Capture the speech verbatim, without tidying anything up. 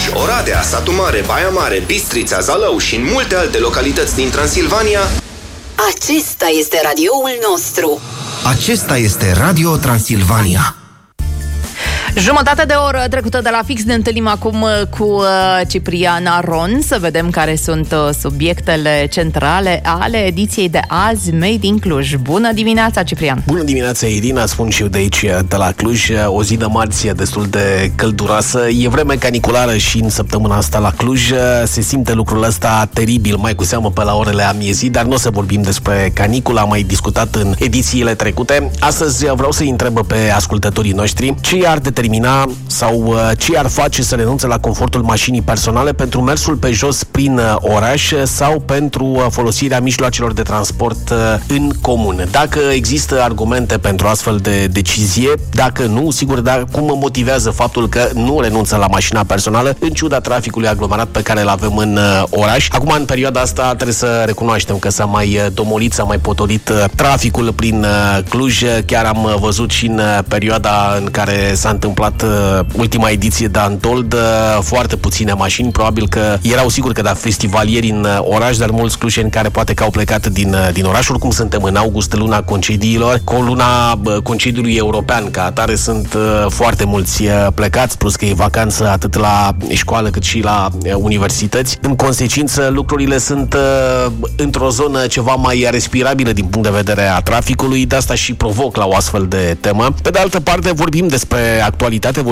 Oradea, Satu Mare, Baia Mare, Bistrița, Zalău și în multe alte localități din Transilvania. Acesta este radioul nostru. Acesta este Radio Transilvania. Jumătate de oră trecută de la fix, ne întâlnim acum cu Ciprian Aron să vedem care sunt subiectele centrale ale ediției de azi Made in Cluj. Bună dimineața, Ciprian! Bună dimineața, Irina, spun și eu de aici, de la Cluj. O zi de marți destul de călduroasă. E vreme caniculară și în săptămâna asta la Cluj. Se simte lucrul ăsta teribil, mai cu seamă pe la orele amiezii, dar nu o să vorbim despre canicul, am mai discutat în edițiile trecute. Astăzi vreau să-i întreb pe ascultătorii noștri ce ar determina sau ce ar face să renunțe la confortul mașinii personale pentru mersul pe jos prin oraș sau pentru folosirea mijloacelor de transport în comun. Dacă există argumente pentru astfel de decizie, dacă nu, sigur, dar cum motivează faptul că nu renunță la mașina personală în ciuda traficului aglomerat pe care îl avem în oraș. Acum, în perioada asta, trebuie să recunoaștem că s-a mai domolit, s-a mai potolit traficul prin Cluj. Chiar am văzut și în perioada în care s-a întâmplat ultima ediție de Untold, foarte puține mașini, probabil că erau sigur că da festivalieri în oraș, dar mulți clujeni care poate că au plecat din, din oraș. Oricum suntem în august, luna concediilor, cu luna concediului european, ca atare sunt foarte mulți plecați, plus că e vacanță atât la școală cât și la universități. În consecință, lucrurile sunt într-o zonă ceva mai respirabilă din punct de vedere a traficului, de asta și provoc la o astfel de temă. Pe de altă parte, vorbim despre actualitate,